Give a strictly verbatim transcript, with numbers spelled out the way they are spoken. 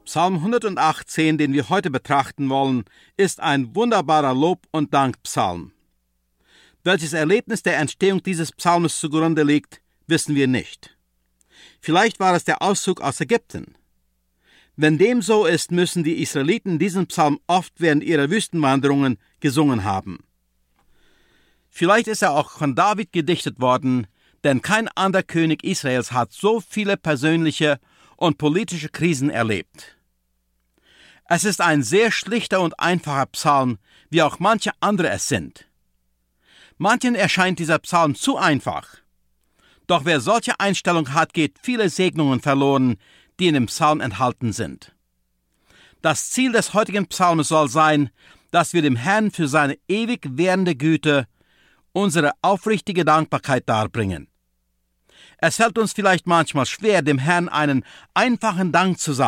Psalm hundertachtzehn, den wir heute betrachten wollen, ist ein wunderbarer Lob- und Dankpsalm. Welches Erlebnis der Entstehung dieses Psalmes zugrunde liegt, wissen wir nicht. Vielleicht war es der Auszug aus Ägypten. Wenn dem so ist, müssen die Israeliten diesen Psalm oft während ihrer Wüstenwanderungen gesungen haben. Vielleicht ist er auch von David gedichtet worden, denn kein anderer König Israels hat so viele persönliche und politische Krisen erlebt. Es ist ein sehr schlichter und einfacher Psalm, wie auch manche andere es sind. Manchen erscheint dieser Psalm zu einfach. Doch wer solche Einstellung hat, geht viele Segnungen verloren, die in dem Psalm enthalten sind. Das Ziel des heutigen Psalms soll sein, dass wir dem Herrn für seine ewig währende Güte unsere aufrichtige Dankbarkeit darbringen. Es fällt uns vielleicht manchmal schwer, dem Herrn einen einfachen Dank zu sagen.